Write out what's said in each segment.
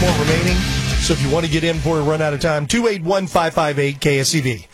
more remaining. So if you want to get in before we run out of time, 281-558-KSEV.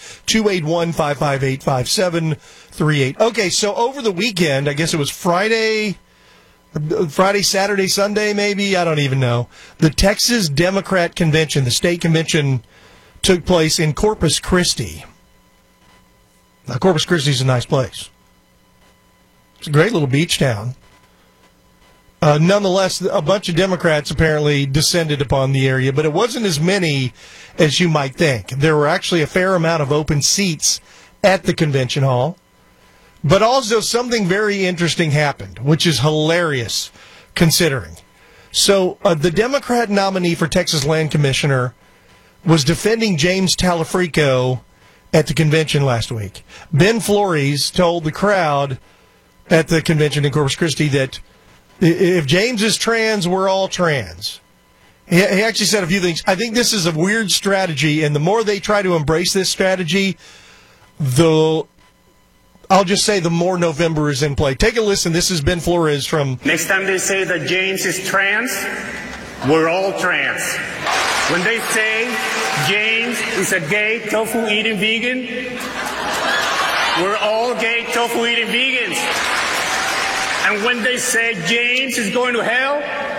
281-558-5738. Okay, so over the weekend, I guess it was Friday, Saturday, Sunday, maybe? I don't even know. The Texas Democrat Convention, the state convention, took place in Corpus Christi. Now, Corpus Christi is a nice place. It's a great little beach town. Nonetheless, a bunch of Democrats apparently descended upon the area, but it wasn't as many as you might think. There were actually a fair amount of open seats at the convention hall. But also something very interesting happened, which is hilarious considering. So the Democrat nominee for Texas Land Commissioner was defending James Talafrico at the convention last week. Ben Flores told the crowd at the convention in Corpus Christi that if James is trans, we're all trans. He actually said a few things. I think this is a weird strategy, and the more they try to embrace this strategy, I'll just say the more November is in play. Take a listen. This is Ben Flores from... Next time they say that James is trans, we're all trans. When they say James is a gay tofu-eating vegan, we're all gay tofu-eating vegans. And when they say James is going to hell,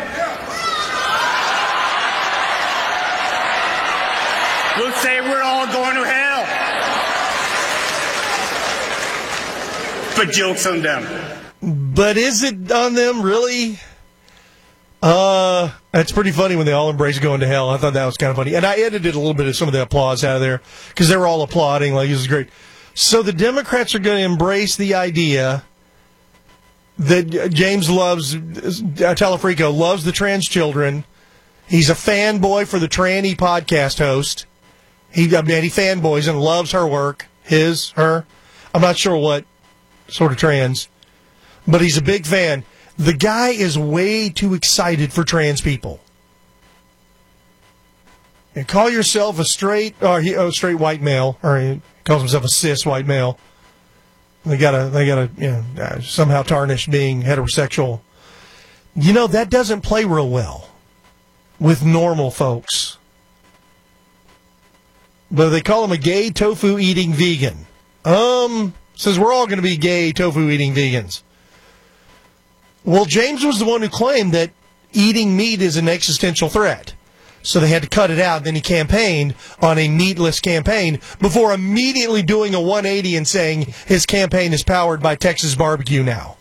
we'll say we're all going to hell. But joke's on them. But is it on them, really? It's pretty funny when they all embrace going to hell. I thought that was kind of funny. And I edited a little bit of some of the applause out of there because they were all applauding like this is great. So the Democrats are going to embrace the idea that James Talafrico loves the trans children. He's a fanboy for the Tranny podcast host. He fanboys and loves her work. Her. I'm not sure what sort of trans, but he's a big fan. The guy is way too excited for trans people. And call yourself a straight white male, or he calls himself a cis white male. They gotta somehow tarnish being heterosexual. You know, that doesn't play real well with normal folks. But they call him a gay tofu-eating vegan. Says we're all going to be gay tofu-eating vegans. Well, James was the one who claimed that eating meat is an existential threat. So they had to cut it out. Then he campaigned on a meatless campaign before immediately doing a 180 and saying his campaign is powered by Texas barbecue now.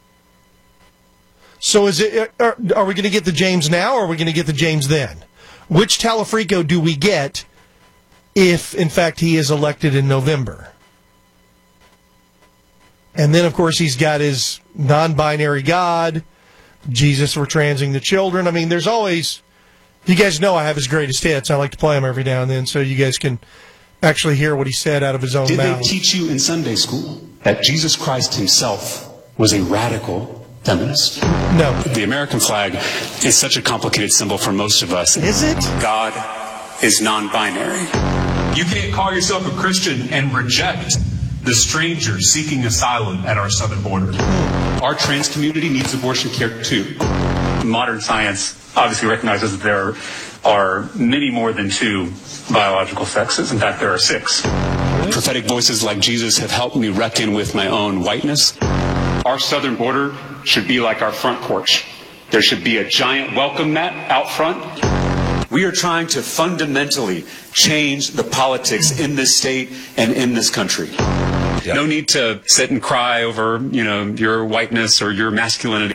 So are we going to get the James now or are we going to get the James then? Which Talafrico do we get if, in fact, he is elected in November? And then, of course, he's got his non-binary God, Jesus for transing the children. I mean, there's always... You guys know I have his greatest hits. I like to play them every now and then so you guys can actually hear what he said out of his own mouth. Did they teach you in Sunday school that Jesus Christ himself was a radical feminist? No. The American flag is such a complicated symbol for most of us. Is it? God is non-binary. You can't call yourself a Christian and reject the stranger seeking asylum at our southern border. Our trans community needs abortion care too. Modern science obviously recognizes that there are many more than two biological sexes. In fact, there are 6. Prophetic voices like Jesus have helped me reckon with my own whiteness. Our southern border should be like our front porch. There should be a giant welcome mat out front. We are trying to fundamentally change the politics in this state and in this country. Yep. No need to sit and cry over, your whiteness or your masculinity.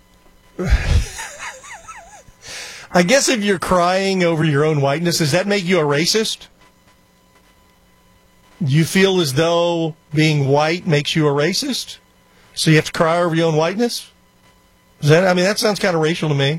I guess if you're crying over your own whiteness, does that make you a racist? You feel as though being white makes you a racist? So you have to cry over your own whiteness? That sounds kind of racial to me.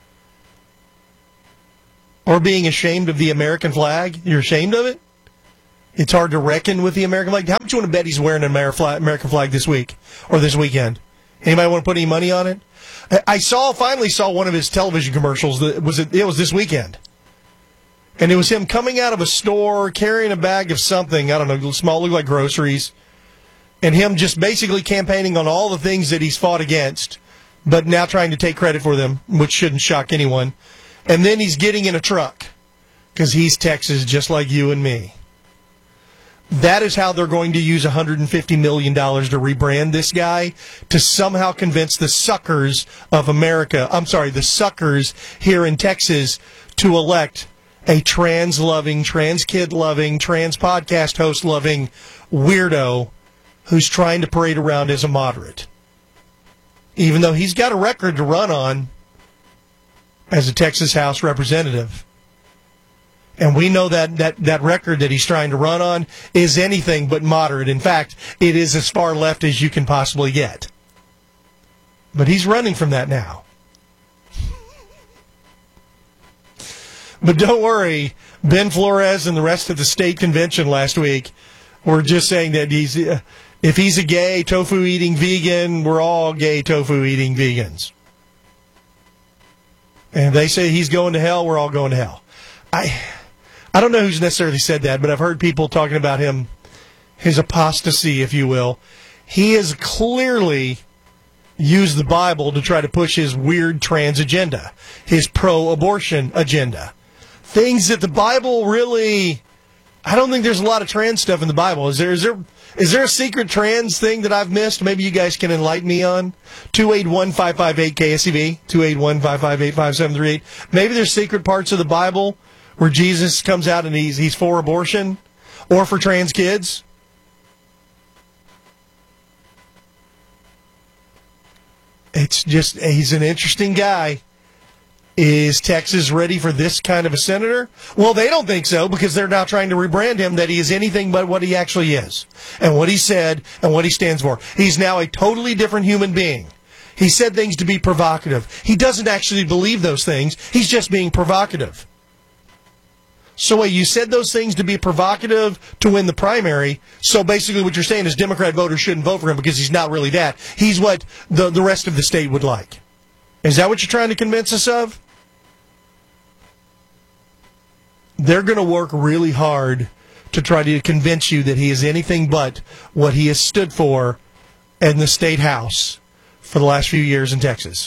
Or being ashamed of the American flag? You're ashamed of it? It's hard to reckon with the American flag. How much you want to bet he's wearing an American flag this week or this weekend? Anybody want to put any money on it? I finally saw one of his television commercials. It was this weekend. And it was him coming out of a store carrying a bag of something, I don't know, small, looked like groceries. And him just basically campaigning on all the things that he's fought against, but now trying to take credit for them, which shouldn't shock anyone. and then he's getting in a truck because he's Texas just like you and me. That is how they're going to use $150 million to rebrand this guy, to somehow convince the suckers of America, the suckers here in Texas, to elect a trans-loving, trans-kid-loving, trans-podcast host-loving weirdo who's trying to parade around as a moderate. Even though he's got a record to run on as a Texas House representative. And we know that record that he's trying to run on is anything but moderate. In fact, it is as far left as you can possibly get. But he's running from that now. But don't worry, Ben Flores and the rest of the state convention last week were just saying that if he's a gay, tofu-eating vegan, we're all gay, tofu-eating vegans. And they say he's going to hell, we're all going to hell. I don't know who's necessarily said that, but I've heard people talking about him, his apostasy, if you will. He has clearly used the Bible to try to push his weird trans agenda, his pro-abortion agenda. Things that the Bible really... I don't think there's a lot of trans stuff in the Bible. Is there a secret trans thing that I've missed? Maybe you guys can enlighten me on. 281-558-KSEV, 281-558-5738. Maybe there's secret parts of the Bible where Jesus comes out and he's for abortion or for trans kids. It's just, he's an interesting guy. Is Texas ready for this kind of a senator? Well, they don't think so, because they're now trying to rebrand him that he is anything but what he actually is, and what he said, and what he stands for. He's now a totally different human being. He said things to be provocative. He doesn't actually believe those things. He's just being provocative. So you said those things to be provocative to win the primary, so basically what you're saying is Democrat voters shouldn't vote for him because he's not really that. He's what the rest of the state would like. Is that what you're trying to convince us of? They're going to work really hard to try to convince you that he is anything but what he has stood for in the state house for the last few years in Texas.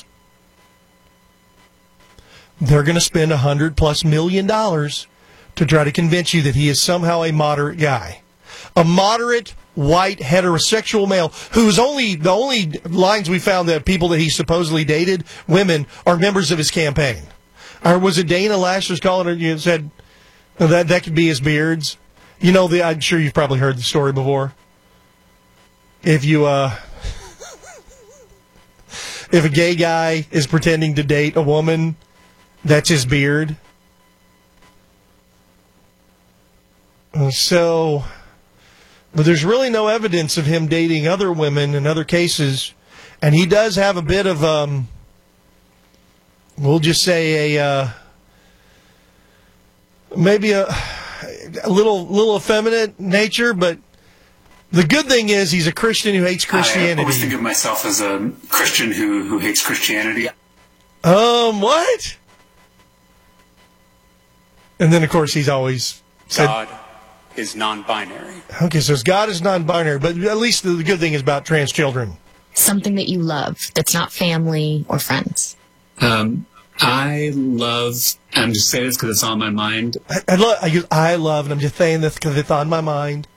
They're going to spend $100+ million to try to convince you that he is somehow a moderate guy. A moderate, white, heterosexual male who's the only lines we found that people that he supposedly dated, women, are members of his campaign. Or was it Dana Lash was calling her, you said that could be his beards? You know, I'm sure you've probably heard the story before. If a gay guy is pretending to date a woman, that's his beard. So, but there's really no evidence of him dating other women in other cases, and he does have a bit of, we'll just say maybe a little effeminate nature, but the good thing is he's a Christian who hates Christianity. I always think of myself as a Christian who hates Christianity. What? And then, of course, he's always said... God is non-binary. Okay, so God is non-binary, but at least the good thing is about trans children. Something that you love that's not family or friends. I love, I'm just saying this because it's on my mind. I love, and I'm just saying this because it's on my mind.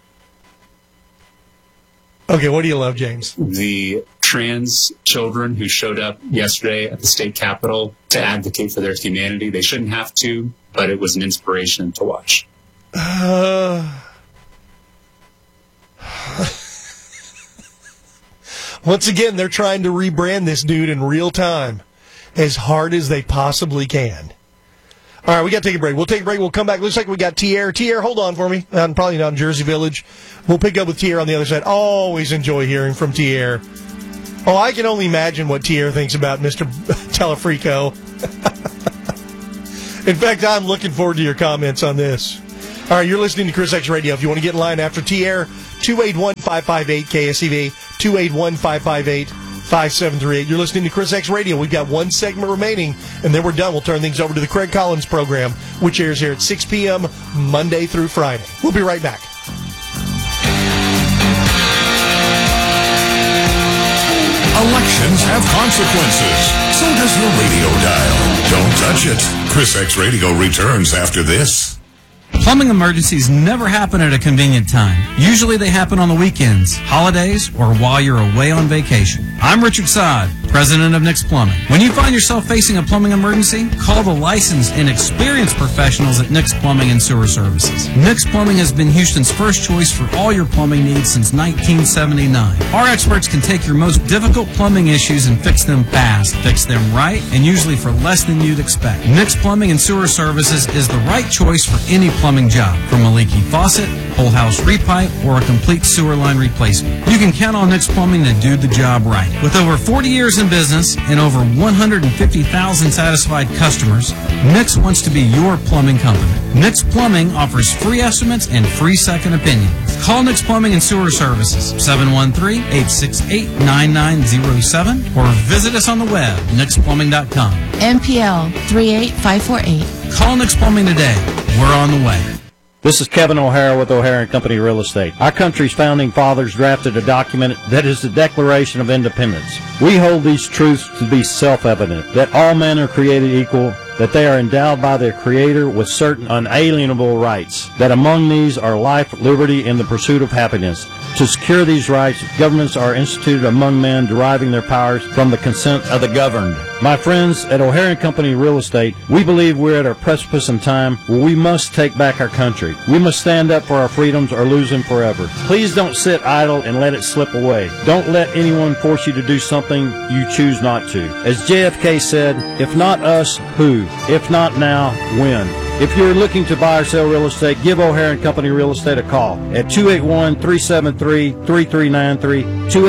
Okay, what do you love, James? The trans children who showed up yesterday at the state capitol to advocate for their humanity. They shouldn't have to, but it was an inspiration to watch. Once again, they're trying to rebrand this dude in real time as hard as they possibly can. All right, we got to take a break. We'll take a break. We'll come back. Looks like we got Tierre. Tierre, hold on for me. Probably not in Jersey Village. We'll pick up with Tierre on the other side. Always enjoy hearing from Tierre. Oh, I can only imagine what Tierre thinks about Mr. Telefrico. In fact, I'm looking forward to your comments on this. All right, you're listening to Chris X Radio. If you want to get in line after Tierre, 281-558-KSEV, 281-558-5738. You're listening to Chris X Radio. We've got one segment remaining, and then we're done. We'll turn things over to the Craig Collins program, which airs here at 6 p.m. Monday through Friday. We'll be right back. Elections have consequences. So does your radio dial. Don't touch it. Chris X Radio returns after this. Plumbing emergencies never happen at a convenient time. Usually they happen on the weekends, holidays, or while you're away on vacation. I'm Richard Sod, president of Nick's Plumbing. When you find yourself facing a plumbing emergency, call the licensed and experienced professionals at Nick's Plumbing and Sewer Services. Nick's Plumbing has been Houston's first choice for all your plumbing needs since 1979. Our experts can take your most difficult plumbing issues and fix them fast, fix them right, and usually for less than you'd expect. Nick's Plumbing and Sewer Services is the right choice for any plumbing job, from a leaky faucet, whole house repipe, or a complete sewer line replacement. You can count on Nick's Plumbing to do the job right. With over 40 years in business and over 150,000 satisfied customers, Nick's wants to be your plumbing company. Nick's Plumbing offers free estimates and free second opinions. Call Nick's Plumbing and Sewer Services, 713-868-9907, or visit us on the web, nicksplumbing.com. NPL 38548. Call Nick's Plumbing today. We're on the way. This is Kevin O'Hara with O'Hara & Company Real Estate. Our country's founding fathers drafted a document that is the Declaration of Independence. We hold these truths to be self-evident, that all men are created equal, that they are endowed by their Creator with certain unalienable rights, that among these are life, liberty, and the pursuit of happiness. To secure these rights, governments are instituted among men, deriving their powers from the consent of the governed. My friends at O'Hara & Company Real Estate, we believe we're at a precipice in time where we must take back our country. We must stand up for our freedoms or lose them forever. Please don't sit idle and let it slip away. Don't let anyone force you to do something you choose not to. As JFK said, if not us, who? If not now, when? If you're looking to buy or sell real estate, give O'Hara & Company Real Estate a call at 281-373-3393,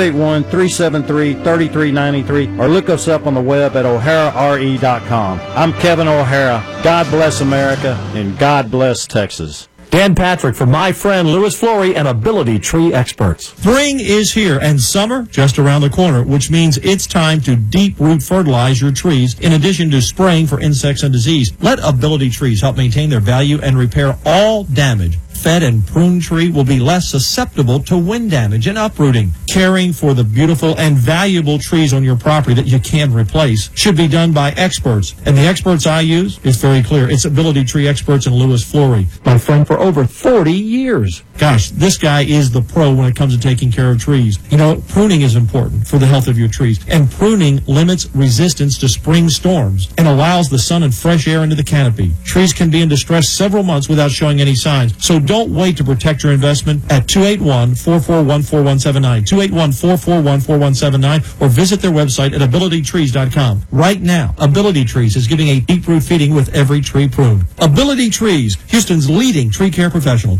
281-373-3393, or look us up on the web at o'harare.com. I'm Kevin O'Hara. God bless America, and God bless Texas. Dan Patrick for my friend Louis Flory and Ability Tree Experts. Spring is here and summer just around the corner, which means it's time to deep root fertilize your trees in addition to spraying for insects and disease. Let Ability Trees help maintain their value and repair all damage. Fed and pruned tree will be less susceptible to wind damage and uprooting. Caring for the beautiful and valuable trees on your property that you can replace should be done by experts. And the experts I use is very clear. It's Ability Tree Experts and Louis Flory, my friend for over 40 years. Gosh, this guy is the pro when it comes to taking care of trees. You know, pruning is important for the health of your trees. And pruning limits resistance to spring storms and allows the sun and fresh air into the canopy. Trees can be in distress several months without showing any signs. So don't wait to protect your investment at 281-441-4179, 281-441-4179, or visit their website at abilitytrees.com. Right now, Ability Trees is giving a deep root feeding with every tree pruned. Ability Trees, Houston's leading tree care professional.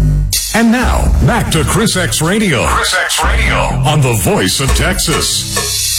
And now, back to Chris X Radio. Chris X Radio on the Voice of Texas.